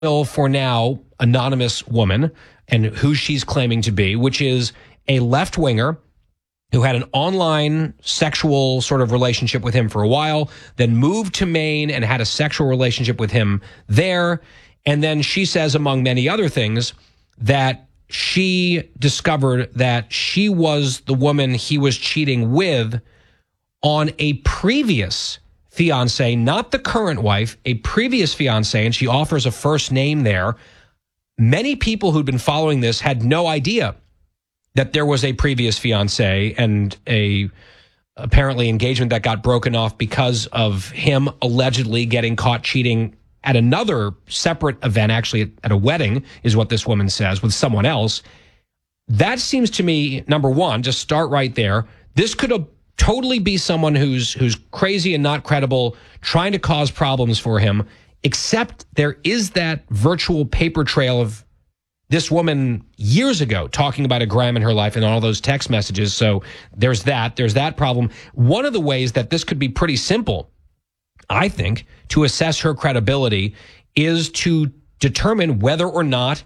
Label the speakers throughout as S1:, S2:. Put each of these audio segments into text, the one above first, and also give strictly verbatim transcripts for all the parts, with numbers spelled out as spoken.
S1: for now, anonymous woman and who she's claiming to be, which is a left-winger who had an online sexual sort of relationship with him for a while, then moved to Maine and had a sexual relationship with him there. And then she says, among many other things, that she discovered that she was the woman he was cheating with on a previous fiance, not the current wife, a previous fiance, and she offers a first name there. Many people who'd been following this had no idea that there was a previous fiance and a apparently engagement that got broken off because of him allegedly getting caught cheating at another separate event, actually at a wedding, is what this woman says, with someone else. That seems to me, number one, just start right there. This could have totally be someone who's who's crazy and not credible, trying to cause problems for him, except there is that virtual paper trail of this woman years ago talking about a Graham in her life and all those text messages. So there's that. There's that problem. One of the ways that this could be pretty simple, I think, to assess her credibility is to determine whether or not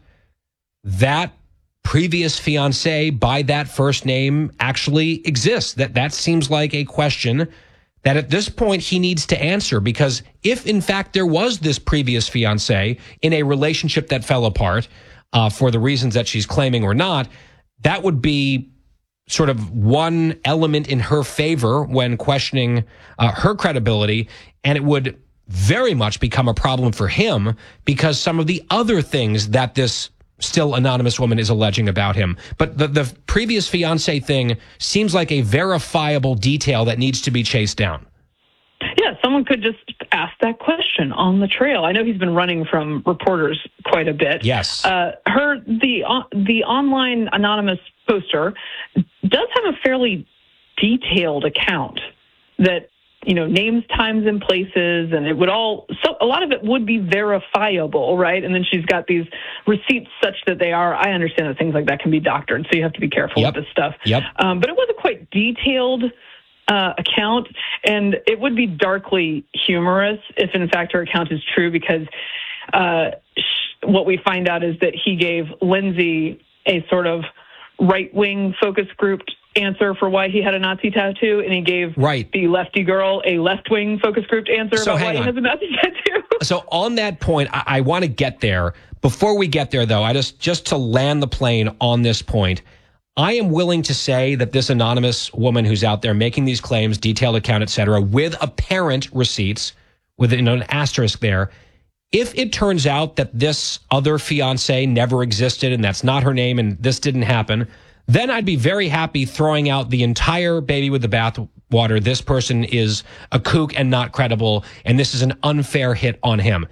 S1: that previous fiance by that first name actually exists. That that seems like a question that at this point he needs to answer, because if in fact there was this previous fiance in a relationship that fell apart uh, for the reasons that she's claiming or not, that would be sort of one element in her favor when questioning uh, her credibility, and it would very much become a problem for him because some of the other things that this still anonymous woman is alleging about him. But the, the previous fiance thing seems like a verifiable detail that needs to be chased down.
S2: Yeah, someone could just ask that question on the trail. I know he's been running from reporters quite a bit.
S1: Yes.
S2: Uh, her the uh, the online anonymous poster does have a fairly detailed account that, you know, names, times, and places, and it would all, so a lot of it would be verifiable, right? And then she's got these receipts such that they are, I understand that things like that can be doctored, so you have to be careful
S1: yep.
S2: with this stuff.
S1: Yep.
S2: Um, but it was a quite detailed uh, account, and it would be darkly humorous if, in fact, her account is true, because uh, sh- what we find out is that he gave Lindsay a sort of right-wing focus group answer for why he had a Nazi tattoo, and he gave
S1: right.
S2: the lefty girl a left-wing focus group answer
S1: so
S2: about why
S1: on.
S2: he has a Nazi tattoo.
S1: So on that point, I, I want to get there. Before we get there, though, I just just to land the plane on this point, I am willing to say that this anonymous woman who's out there making these claims, detailed account, et cetera, with apparent receipts, with you know, an asterisk there, if it turns out that this other fiance never existed and that's not her name and this didn't happen, then I'd be very happy throwing out the entire baby with the bathwater. This person is a kook and not credible, and this is an unfair hit on him.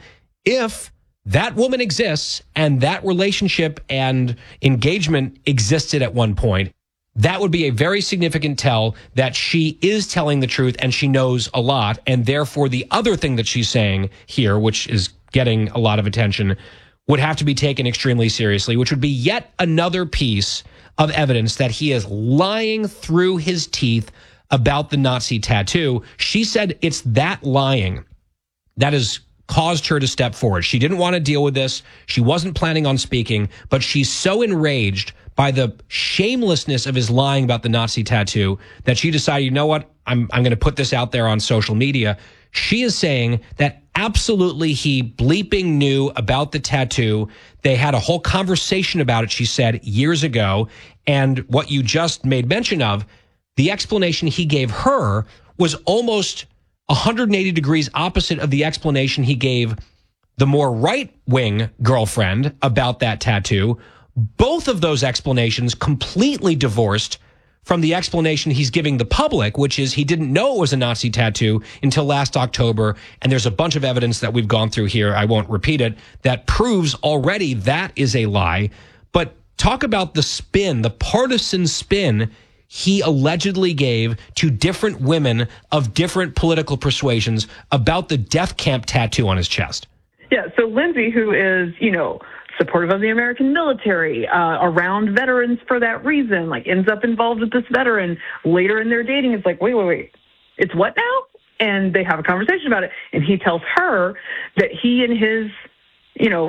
S1: If that woman exists and that relationship and engagement existed at one point, that would be a very significant tell that she is telling the truth and she knows a lot, and therefore the other thing that she's saying here, which is getting a lot of attention, would have to be taken extremely seriously, which would be yet another piece of evidence that he is lying through his teeth about the Nazi tattoo. She said it's that lying that has caused her to step forward. She didn't want to deal with this. She wasn't planning on speaking, but she's so enraged by the shamelessness of his lying about the Nazi tattoo that she decided, you know what, I'm I'm going to put this out there on social media. She is saying that absolutely he bleeping knew about the tattoo. They had a whole conversation about it, she said, years ago. And what you just made mention of, the explanation he gave her was almost one hundred eighty degrees opposite of the explanation he gave the more right-wing girlfriend about that tattoo. Both of those explanations completely divorced from the explanation he's giving the public, which is he didn't know it was a Nazi tattoo until last October. And there's a bunch of evidence that we've gone through here, I won't repeat it, that proves already that is a lie. But talk about the spin, the partisan spin he allegedly gave to different women of different political persuasions about the death camp tattoo on his chest.
S2: Yeah, so Lindsay, who is, you know, supportive of the American military, uh, around veterans for that reason, like ends up involved with this veteran. Later in their dating, it's like, wait, wait, wait, it's what now? And they have a conversation about it. And he tells her that he and his, you know,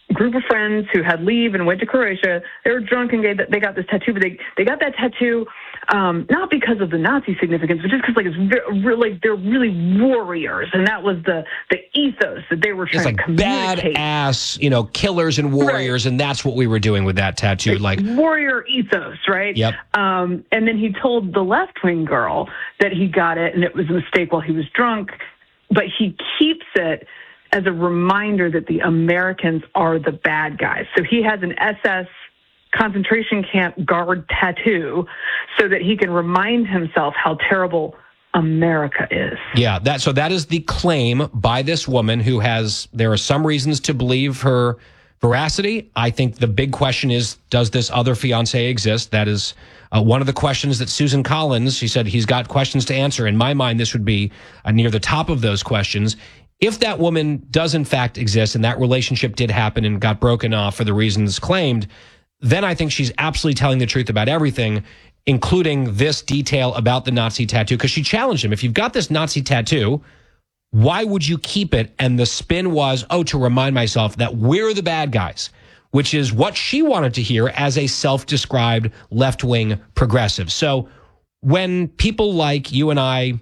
S2: group of friends who had leave and went to Croatia. They were drunk and gay. They got this tattoo, but they, they got that tattoo um, not because of the Nazi significance, but just because like it's very, really, like they're really warriors, and that was the the ethos that they were trying
S1: it's like
S2: to communicate.
S1: Badass, you know, killers and warriors, right. And that's what we were doing with that tattoo, like,
S2: like warrior ethos, right?
S1: Yep.
S2: Um, and then he told the left wing girl that he got it, and it was a mistake while he was drunk, but he keeps it as a reminder that the Americans are the bad guys. So he has an S S concentration camp guard tattoo so that he can remind himself how terrible America is.
S1: Yeah, that so that is the claim by this woman who has, there are some reasons to believe her veracity. I think the big question is, does this other fiancé exist? That is uh, one of the questions that Susan Collins, she said he's got questions to answer. In my mind, this would be uh, near the top of those questions. If that woman does in fact exist and that relationship did happen and got broken off for the reasons claimed, then I think she's absolutely telling the truth about everything, including this detail about the Nazi tattoo, because she challenged him. If you've got this Nazi tattoo, why would you keep it? And the spin was, oh, to remind myself that we're the bad guys, which is what she wanted to hear as a self-described left-wing progressive. So when people like you and I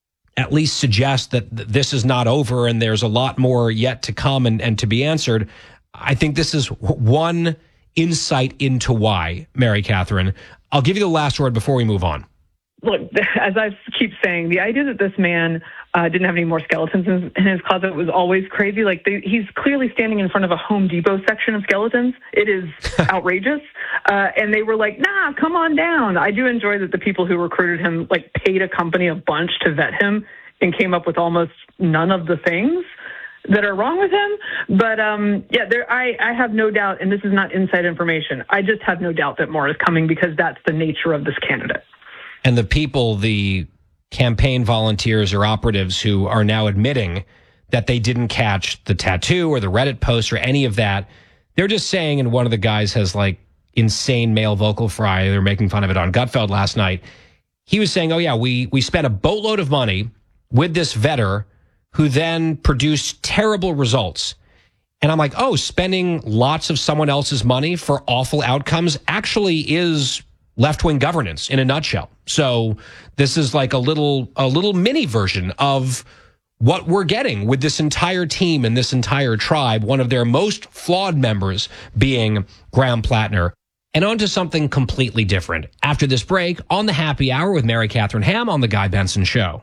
S1: at least suggest that th- this is not over and there's a lot more yet to come and, and to be answered, I think this is one insight into why, Mary Catherine. I'll give you the last word before we move on.
S2: Look, as I keep saying, the idea that this man uh, didn't have any more skeletons in, in his closet was always crazy. Like, they, he's clearly standing in front of a Home Depot section of skeletons. It is outrageous. Uh, and they were like, nah, come on down. I do enjoy that the people who recruited him, like, paid a company a bunch to vet him and came up with almost none of the things that are wrong with him. But, um, yeah, there, I, I have no doubt, and this is not inside information, I just have no doubt that more is coming because that's the nature of this candidate.
S1: And the people, the campaign volunteers or operatives who are now admitting that they didn't catch the tattoo or the Reddit post or any of that, they're just saying, and one of the guys has like insane male vocal fry, they're making fun of it on Gutfeld last night. He was saying, oh yeah, we, we spent a boatload of money with this vetter who then produced terrible results. And I'm like, oh, spending lots of someone else's money for awful outcomes actually is left-wing governance in a nutshell. So this is like a little a little mini version of what we're getting with this entire team and this entire tribe, one of their most flawed members being Graham Plattner. And on to something completely different. After this break, on the Happy Hour with Mary Catherine Ham on The Guy Benson Show.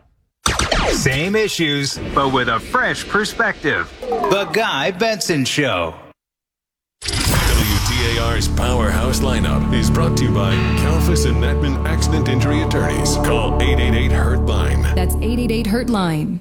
S3: Same issues, but with a fresh perspective. The Guy Benson Show.
S4: W T A R's Powerhouse lineup is brought to you by Kalfas and Netman Accident Injury Attorneys. Call eight eight eight hurt line.
S5: That's eight eight eight hurt line.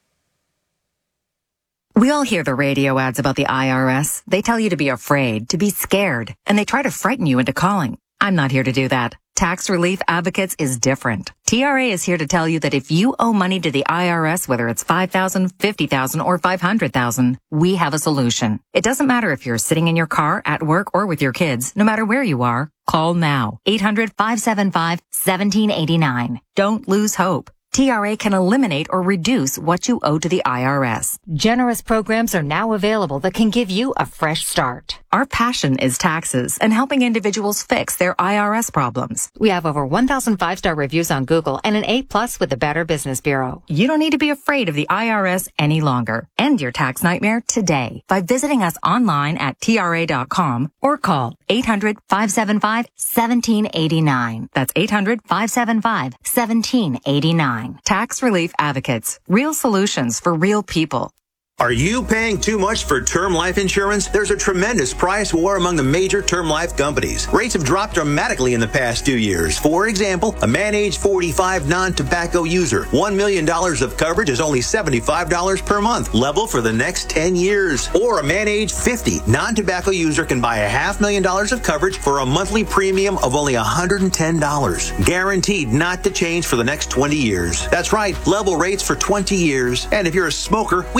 S6: We all hear the radio ads about the I R S. They tell you to be afraid, to be scared, and they try to frighten you into calling. I'm not here to do that. Tax Relief Advocates is different. T R A is here to tell you that if you owe money to the I R S, whether it's five thousand dollars, fifty thousand dollars, or five hundred thousand dollars, we have a solution. It doesn't matter if you're sitting in your car, at work, or with your kids. No matter where you are, call now. eight hundred, five seven five, one seven eight nine. Don't lose hope. T R A can eliminate or reduce what you owe to the I R S.
S5: Generous programs are now available that can give you a fresh start.
S6: Our passion is taxes and helping individuals fix their I R S problems.
S5: We have over one thousand five-star reviews on Google and an A plus with the Better Business Bureau.
S6: You don't need to be afraid of the I R S any longer. End your tax nightmare today by visiting us online at T R A dot com or call eight hundred, five seven five, one seven eight nine. That's eight hundred, five seven five, one seven eight nine. Tax Relief Advocates. Real solutions for real people.
S7: Are you paying too much for term life insurance? There's a tremendous price war among the major term life companies. Rates have dropped dramatically in the past two years. For example, a man age forty-five non-tobacco user, one million dollars of coverage is only seventy-five dollars per month, level for the next ten years. Or a man age fifty non-tobacco user can buy a half million dollars of coverage for a monthly premium of only one hundred ten dollars. Guaranteed not to change for the next twenty years. That's right, level rates for twenty years. And if you're a smoker, we have great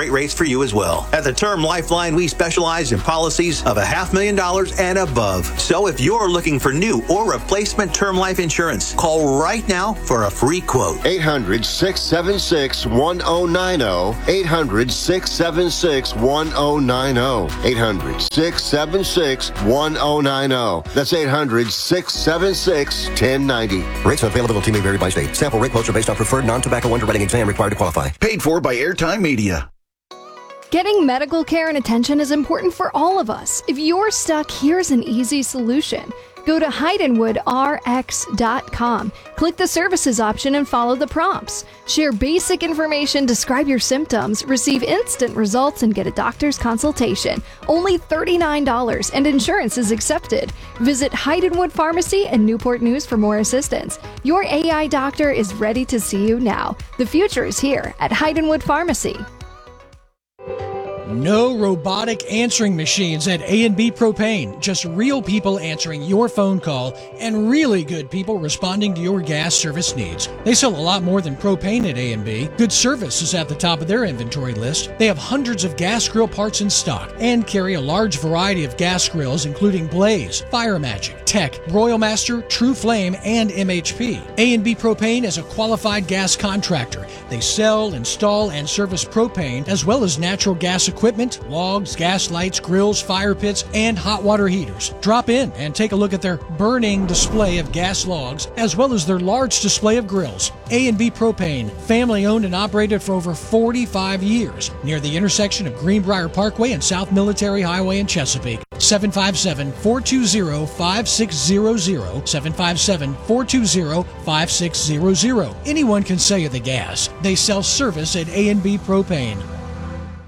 S7: great rates for you as well. At the Term Lifeline, we specialize in policies of a half million dollars and above. So if you're looking for new or replacement term life insurance, call right now for a free quote.
S8: eight hundred, six seven six, one oh nine oh. eight hundred, six seven six, one oh nine oh. eight hundred, six seven six, one oh nine oh. That's eight hundred, six seven six, one oh nine oh.
S9: Rates and availability may vary by state. Sample rate quotes are based on preferred non-tobacco underwriting exam required to qualify.
S10: Paid for by Airtime Media.
S11: Getting medical care and attention is important for all of us. If you're stuck, here's an easy solution. Go to Heidenwood R X dot com. Click the services option and follow the prompts. Share basic information, describe your symptoms, receive instant results, and get a doctor's consultation. Only thirty-nine dollars, and insurance is accepted. Visit Heidenwood Pharmacy and Newport News for more assistance. Your A I doctor is ready to see you now. The future is here at Heidenwood Pharmacy.
S12: No robotic answering machines at A and B Propane. Just real people answering your phone call and really good people responding to your gas service needs. They sell a lot more than propane at A and B. Good service is at the top of their inventory list. They have hundreds of gas grill parts in stock and carry a large variety of gas grills including Blaze, Fire Magic, Tech, Royal Master, True Flame, and M H P. A and B Propane is a qualified gas contractor. They sell, install, and service propane as well as natural gas equipment. Equipment, logs, gas lights, grills, fire pits, and hot water heaters. Drop in and take a look at their burning display of gas logs, as well as their large display of grills. A and B Propane, family owned and operated for over forty-five years, near the intersection of Greenbrier Parkway and South Military Highway in Chesapeake. seven five seven, four two zero, five six zero zero, seven five seven, four two zero, five six zero zero. Anyone can sell you the gas. They sell service at A and B Propane.